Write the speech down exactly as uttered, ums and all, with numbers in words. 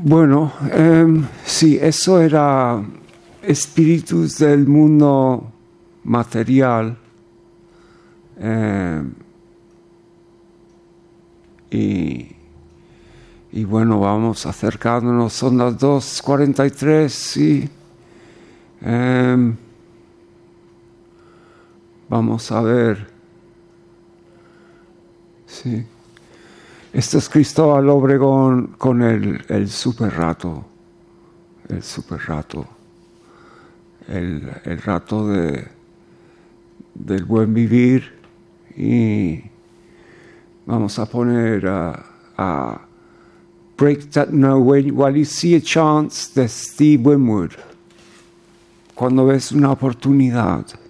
Bueno, eh, sí, eso era espíritus del mundo material. Eh, y, y bueno, vamos acercándonos, son las dos cuarenta y tres, sí. Eh, vamos a ver. Sí. Esto es Cristóbal Obregón con el, el super rato, el super rato, el, el rato de, del buen vivir, y vamos a poner a, a Break That No When, While You See a Chance de Steve Winwood. Cuando ves una oportunidad.